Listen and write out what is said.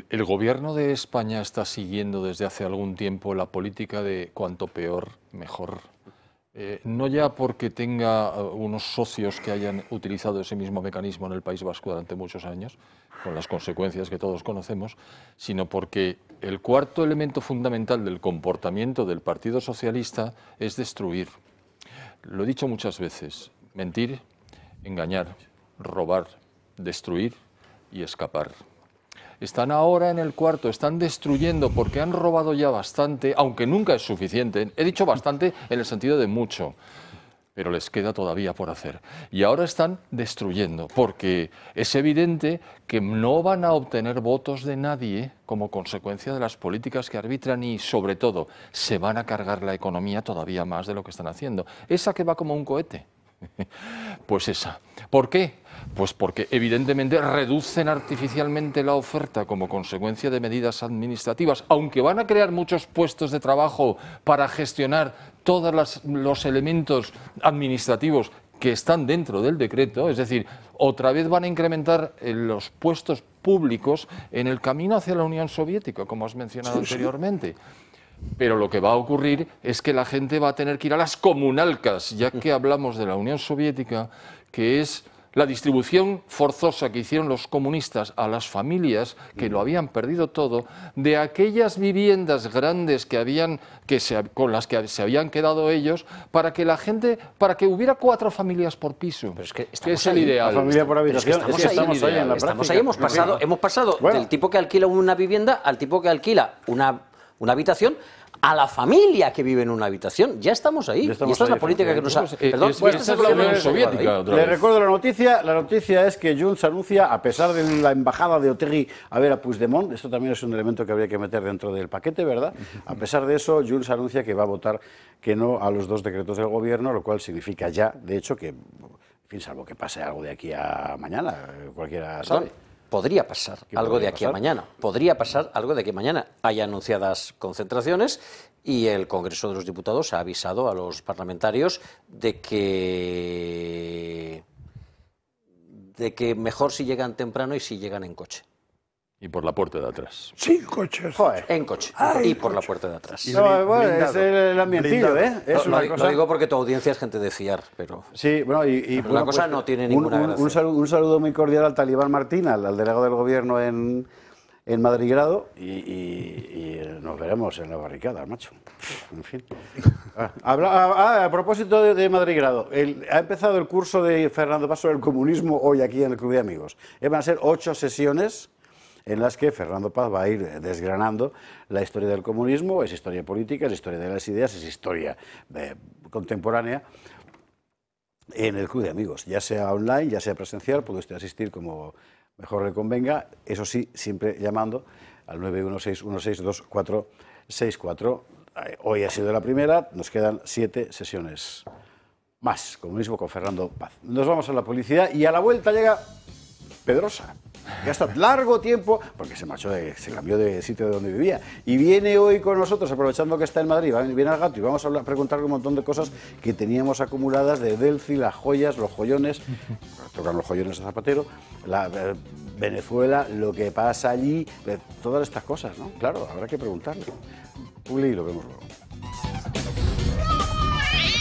El gobierno de España está siguiendo desde hace algún tiempo la política de cuanto peor, mejor. No ya porque tenga unos socios que hayan utilizado ese mismo mecanismo en el País Vasco durante muchos años, con las consecuencias que todos conocemos, sino porque el cuarto elemento fundamental del comportamiento del Partido Socialista es destruir. Lo he dicho muchas veces: mentir, engañar, robar, destruir y escapar. Están ahora en el cuarto, están destruyendo porque han robado ya bastante, aunque nunca es suficiente. He dicho bastante en el sentido de mucho, pero les queda todavía por hacer. Y ahora están destruyendo porque es evidente que no van a obtener votos de nadie como consecuencia de las políticas que arbitran y, sobre todo, se van a cargar la economía todavía más de lo que están haciendo. Esa que va como un cohete. Pues esa. ¿Por qué? Pues porque evidentemente reducen artificialmente la oferta como consecuencia de medidas administrativas, aunque van a crear muchos puestos de trabajo para gestionar todos los elementos administrativos que están dentro del decreto. Es decir, otra vez van a incrementar los puestos públicos en el camino hacia la Unión Soviética, como has mencionado anteriormente. Pero lo que va a ocurrir es que la gente va a tener que ir a las comunalcas, ya que hablamos de la Unión Soviética, que es la distribución forzosa que hicieron los comunistas a las familias que lo habían perdido todo, de aquellas viviendas grandes con las que se habían quedado ellos, para que la gente, para que hubiera 4 familias por piso. Pero es que es el ideal. La familia por habitación. Estamos ahí en la práctica. Hemos pasado del tipo que alquila una vivienda al tipo que alquila una habitación, a la familia que vive en una habitación. Ya estamos ahí. Y esta es la política que nos ha... Perdón, esta es la Unión Soviética. Le recuerdo la noticia. La noticia es que Junts anuncia, a pesar de la embajada de Otegi a ver a Puigdemont, esto también es un elemento que habría que meter dentro del paquete, ¿verdad? A pesar de eso, Junts anuncia que va a votar que no a los 2 decretos del gobierno, lo cual significa ya, de hecho, que, en fin, salvo que pase algo de aquí a mañana, cualquiera sabe. Podría pasar algo de aquí a mañana. Podría pasar algo de aquí a mañana. Hay anunciadas concentraciones y el Congreso de los Diputados ha avisado a los parlamentarios de que mejor si llegan temprano y si llegan en coche. Y por la puerta de atrás. Sin coches. Joder. En coche. Y por la puerta de atrás. No, bueno, es el ambientillo, ¿eh? Es una cosa... Lo digo porque tu audiencia es gente de fiar, pero... Sí, bueno, pero la cosa no tiene ninguna gracia. Un saludo muy cordial al talibán Martín, al delegado del gobierno en Madrigrado, y nos veremos en la barricada, macho. En fin. A propósito de Madrigrado, ha empezado el curso de Fernando Paz sobre el comunismo hoy aquí en el Club de Amigos. Van a ser 8 sesiones en las que Fernando Paz va a ir desgranando la historia del comunismo, es historia política, es historia de las ideas, es historia contemporánea en el Club de Amigos, ya sea online, ya sea presencial, puede usted asistir como mejor le convenga, eso sí, siempre llamando al 916-162-464. Hoy ha sido la primera, nos quedan 7 sesiones más, comunismo con Fernando Paz. Nos vamos a la publicidad y a la vuelta llega Pedrosa, que ha estado largo tiempo, porque se cambió de sitio de donde vivía, y viene hoy con nosotros, aprovechando que está en Madrid, viene al Gato, y vamos a preguntarle un montón de cosas que teníamos acumuladas de Delci, las joyas, los joyones, tocan los joyones de Zapatero, Venezuela, lo que pasa allí, todas estas cosas, ¿no? Claro, habrá que preguntarle. Publi, lo vemos luego.